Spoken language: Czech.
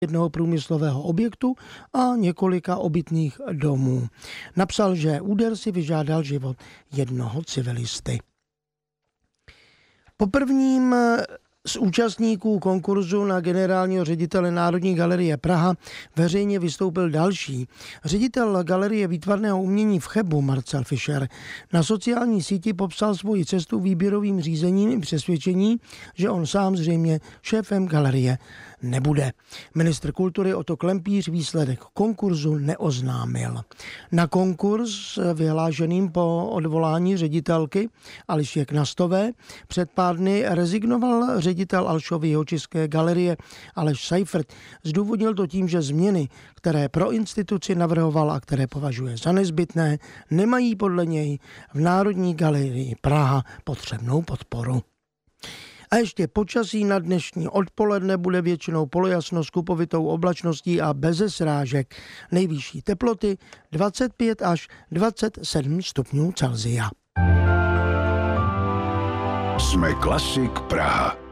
jednoho průmyslového objektu a několika obytných domů. Napsal, že úder si vyžádal život jednoho civilisty. Po prvním z účastníků konkurzu na generálního ředitele Národní galerie Praha veřejně vystoupil další. Ředitel Galerie výtvarného umění v Chebu Marcel Fischer na sociální síti popsal svoji cestu výběrovým řízením i přesvědčení, že on sám zřejmě šéfem galerie nebude. Ministr kultury Otto Klempíř výsledek konkurzu neoznámil. Na konkurs vyhlášeným po odvolání ředitelky Ališe Knastové před pár dny rezignoval ředitel Alšovy jihočeské galerie Aleš Seifert. Zdůvodnil to tím, že změny, které pro instituci navrhoval a které považuje za nezbytné, nemají podle něj v Národní galerii Praha potřebnou podporu. A ještě počasí na dnešní odpoledne bude většinou polojasno s kupovitou oblačností a beze srážek. Nejvyšší teploty 25 až 27 stupňů Celsia. Jsme Klasik Praha.